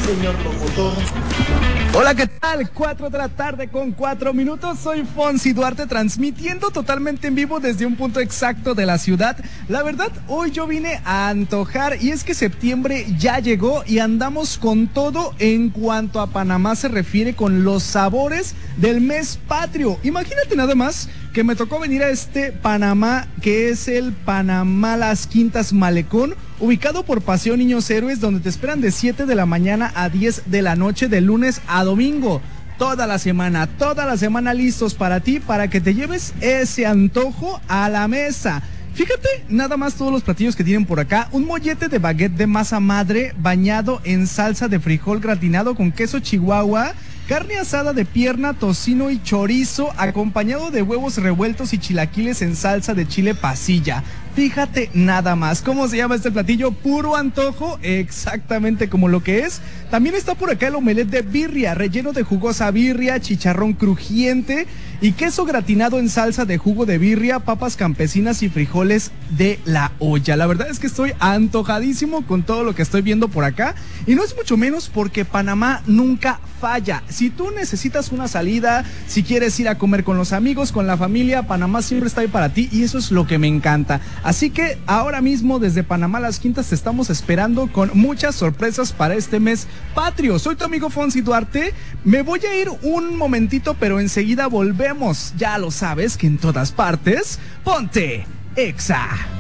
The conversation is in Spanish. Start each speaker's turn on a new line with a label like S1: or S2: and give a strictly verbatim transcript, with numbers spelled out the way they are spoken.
S1: señor locutor.
S2: Hola, ¿qué tal? cuatro de la tarde con cuatro minutos. Soy Fonsi Duarte, transmitiendo totalmente en vivo desde un punto exacto de la ciudad. La verdad, hoy yo vine a antojar, y es que septiembre ya llegó y andamos con todo en cuanto a Panamá se refiere, con los sabores del mes patrio. Imagínate nada más que me tocó venir a este Panamá, que es el Panamá Las Quintas Malecón, ubicado por Paseo Niños Héroes, donde te esperan de siete de la mañana a diez de la noche, de lunes a domingo. Toda la semana, toda la semana listos para ti, para que te lleves ese antojo a la mesa. Fíjate nada más todos los platillos que tienen por acá. Un mollete de baguette de masa madre bañado en salsa de frijol gratinado con queso chihuahua, carne asada de pierna, tocino y chorizo, acompañado de huevos revueltos y chilaquiles en salsa de chile pasilla. Fíjate nada más. ¿Cómo se llama este platillo? Puro antojo, exactamente como lo que es. También está por acá el omelette de birria, relleno de jugosa birria, chicharrón crujiente y queso gratinado en salsa de jugo de birria, papas campesinas y frijoles de la olla. La verdad es que estoy antojadísimo con todo lo que estoy viendo por acá. Y no es mucho menos porque Panamá nunca falla. Si tú necesitas una salida, si quieres ir a comer con los amigos, con la familia, Panamá siempre está ahí para ti, y eso es lo que me encanta. Así que ahora mismo desde Panamá Las Quintas te estamos esperando con muchas sorpresas para este mes patrio. Soy tu amigo Fonsi Duarte. Me voy a ir un momentito, pero enseguida volvemos. Ya lo sabes que en todas partes, ponte Exa.